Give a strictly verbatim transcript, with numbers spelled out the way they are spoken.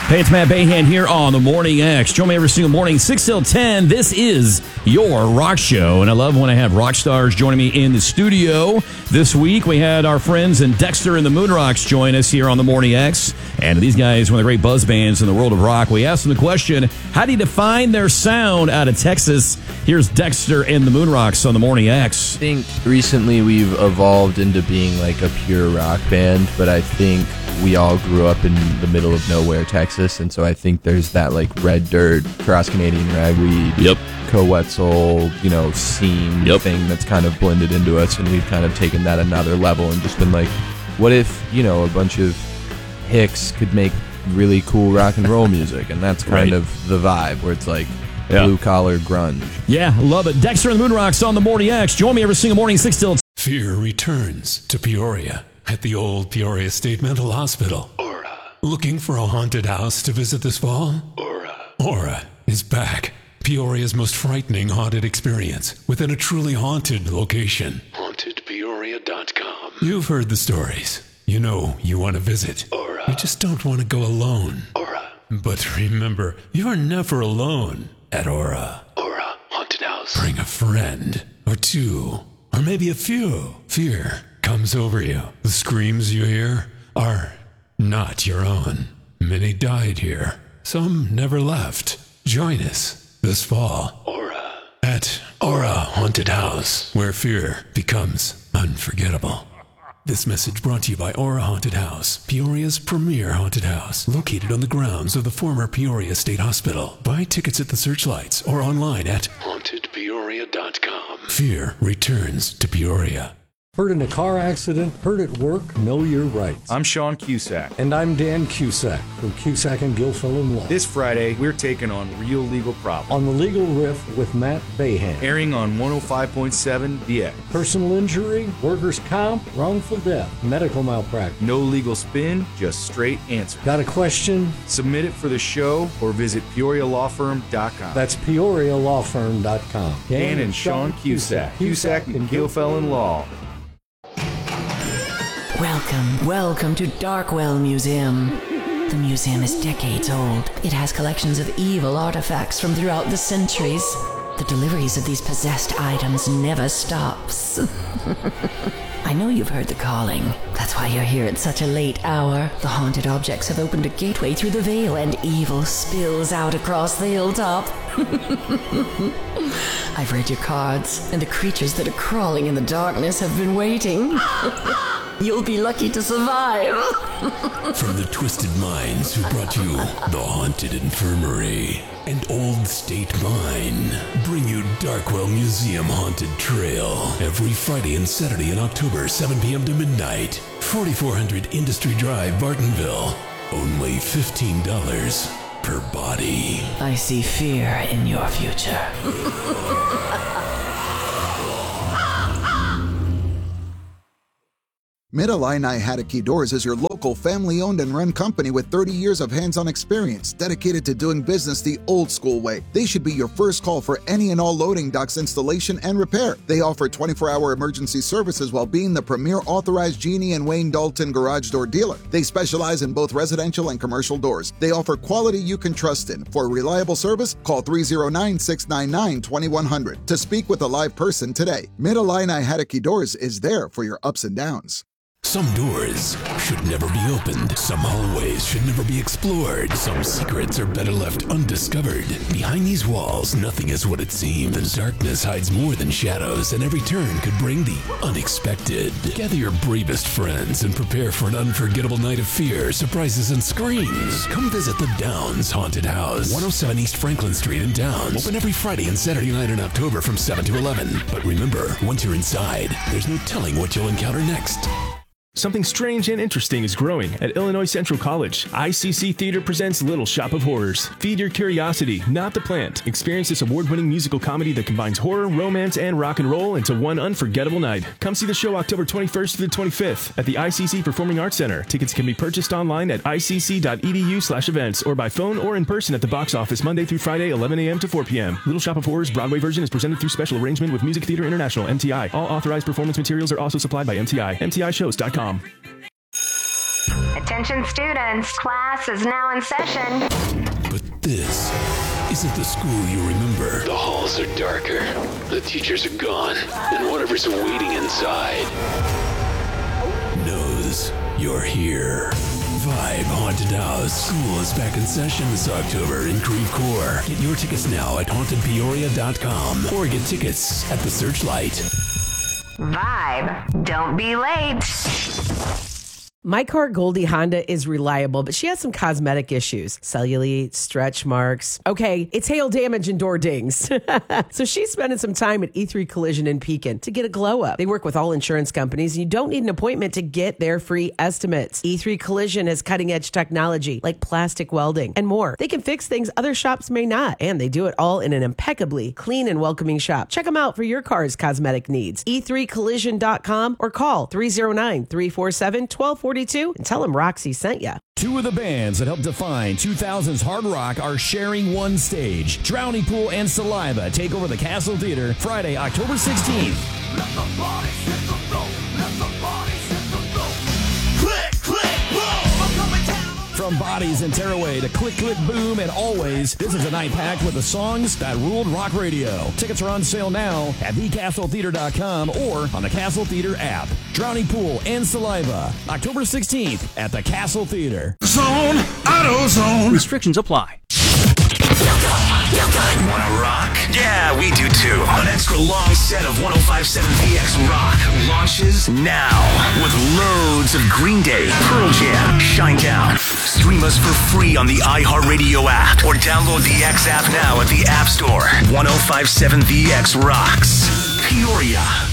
Hey, it's Matt Bayhan here on the Morning X. Join me every single morning, six till ten. This is your rock show, and I love when I have rock stars joining me in the studio. This week, we had our friends and Dexter and the Moonrocks join us here on the Morning X. And these guys, one of the great buzz bands in the world of rock. We asked them the question, how do you define their sound out of Texas? Here's Dexter and the Moonrocks on the Morning X. I think recently we've evolved into being like a pure rock band, but I think we all grew up in the middle of nowhere, Texas, and so I think there's that like red dirt, cross-Canadian ragweed, Yep. co-Wetzel, you know, scene Yep. thing that's kind of blended into us, and we've kind of taken that another level and just been like, what if, you know, a bunch of hicks could make really cool rock and roll music? And that's kind Right. of the vibe, where it's like Yeah. blue-collar grunge. Yeah, love it. Dexter and the Moonrocks on the Morning X. Join me every single morning, six till ten. Fear returns to Peoria at the old Peoria State Mental Hospital. Aura. Looking for a haunted house to visit this fall? Aura. Aura is back. Peoria's most frightening haunted experience within a truly haunted location. Haunted Peoria dot com. You've heard the stories. You know you want to visit. Aura. You just don't want to go alone. Aura. But remember, you're never alone at Aura. Aura. Haunted house. Bring a friend, or two, or maybe a few. Fear comes over you. The screams you hear are not your own. Many died here. Some never left. Join us this fall Aura. at Aura Haunted House, where fear becomes unforgettable. This message brought to you by Aura Haunted House, Peoria's premier haunted house, located on the grounds of the former Peoria State Hospital. Buy tickets at the Searchlights or online at Haunted Peoria dot com. Fear returns to Peoria. Hurt in a car accident, hurt at work, know your rights. I'm Sean Cusack. And I'm Dan Cusack from Cusack and Gilfillan Law. This Friday, we're taking on Real Legal Problems. On the Legal Riff with Matt Bayhan. Airing on one oh five point seven The X. Personal injury, workers' comp, wrongful death, medical malpractice. No legal spin, just straight answers. Got a question? Submit it for the show or visit Peoria Law Firm dot com. That's Peoria Law Firm dot com. Dan and Sean Cusack. Cusack and Gilfillan Law. Welcome, welcome to Darkwell Museum. The museum is decades old. It has collections of evil artifacts from throughout the centuries. The deliveries of these possessed items never stops. I know you've heard the calling. That's why you're here at such a late hour. The haunted objects have opened a gateway through the veil, and evil spills out across the hilltop. I've read your cards, and the creatures that are crawling in the darkness have been waiting. You'll be lucky to survive. From the twisted minds who brought you the Haunted Infirmary and Old State Mine, bring you Darkwell Museum Haunted Trail every Friday and Saturday in October, seven p.m. to midnight. forty-four hundred Industry Drive, Bartonville. Only fifteen dollars per body. I see fear in your future. Mid-Illini Haddocky Doors is your local family-owned and run company with thirty years of hands-on experience, dedicated to doing business the old-school way. They should be your first call for any and all loading docks installation and repair. They offer twenty-four hour emergency services while being the premier authorized Genie and Wayne Dalton garage door dealer. They specialize in both residential and commercial doors. They offer quality you can trust in. For reliable service, call three oh nine, six nine nine, two one zero zero to speak with a live person today. Mid-Illini Haddocky Doors is there for your ups and downs. Some doors should never be opened. Some hallways should never be explored. Some secrets are better left undiscovered. Behind these walls, nothing is what it seems. The darkness hides more than shadows, and every turn could bring the unexpected. Gather your bravest friends and prepare for an unforgettable night of fear, surprises, and screams. Come visit the Downs Haunted House, one oh seven East Franklin Street in Downs. Open every Friday and Saturday night in October from seven to eleven. But remember, once you're inside, there's no telling what you'll encounter next. Something strange and interesting is growing at Illinois Central College. I C C Theater presents Little Shop of Horrors. Feed your curiosity, not the plant. Experience this award-winning musical comedy that combines horror, romance, and rock and roll into one unforgettable night. Come see the show October twenty-first to the twenty-fifth at the I C C Performing Arts Center. Tickets can be purchased online at I C C dot E D U slash events or by phone or in person at the box office Monday through Friday, eleven a.m. to four p.m. Little Shop of Horrors Broadway version is presented through special arrangement with Music Theater International, M T I. All authorized performance materials are also supplied by M T I. M T I shows dot com. Attention students, class is now in session. But this isn't the school you remember. The halls are darker, the teachers are gone, and whatever's waiting inside knows you're here. Vibe Haunted House. School is back in session this October in Creve Coeur. Get your tickets now at haunted peoria dot com or get tickets at the Searchlight. Vibe. Don't be late. My car, Goldie Honda, is reliable, but she has some cosmetic issues. Cellulite, stretch marks. Okay, it's hail damage and door dings. So she's spending some time at E three Collision in Pekin to get a glow up. They work with all insurance companies, and you don't need an appointment to get their free estimates. E three Collision has cutting-edge technology like plastic welding and more. They can fix things other shops may not, and they do it all in an impeccably clean and welcoming shop. Check them out for your car's cosmetic needs. e three collision dot com or call three oh nine, three four seven, one two four two and tell them Roxy sent you. Two of the bands that helped define two thousands hard rock are sharing one stage. Drowning Pool and Saliva take over the Castle Theater Friday, October sixteenth. Let the body hit the floor. Let the body hit the floor. Click, click, boom. From Bodies and Tearaway to Click, Click, Boom and Always, this is a night packed with the songs that ruled rock radio. Tickets are on sale now at the castle theater dot com or on the Castle Theater app. Drowning Pool and Saliva, October sixteenth at the Castle Theater. Zone, AutoZone. Restrictions apply. Wanna rock? Yeah, we do too. An extra long set of ten fifty-seven V X Rock launches now with loads of Green Day, Pearl Jam, Shinedown. Stream us for free on the iHeartRadio app or download the X app now at the App Store. ten fifty-seven V X rocks. Peoria.